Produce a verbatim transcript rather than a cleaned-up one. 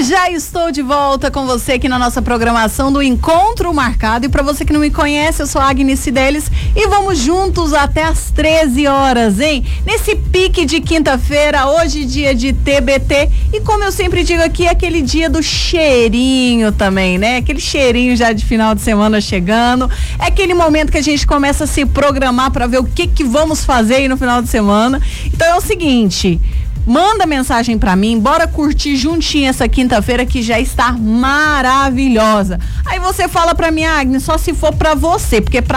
Já estou de volta com você aqui na nossa programação do Encontro Marcado. E para você que não me conhece, eu sou a Agnes Cideles e vamos juntos até as treze horas, hein? Nesse pique de quinta-feira, hoje dia de T B T. E como eu sempre digo aqui, é aquele dia do cheirinho também, né? Aquele cheirinho já de final de semana chegando. É aquele momento que a gente começa a se programar para ver o que que vamos fazer aí no final de semana. Então é o seguinte... Manda mensagem pra mim, bora curtir juntinho essa quinta-feira que já está maravilhosa. Aí você fala pra mim, Agnes, só se for pra você, porque pra